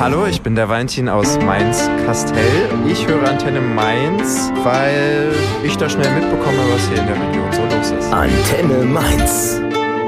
Hallo, ich bin der Valentin aus Mainz-Kastel. Ich höre Antenne Mainz, weil ich da schnell mitbekomme, was hier in der Region so los ist. Antenne Mainz.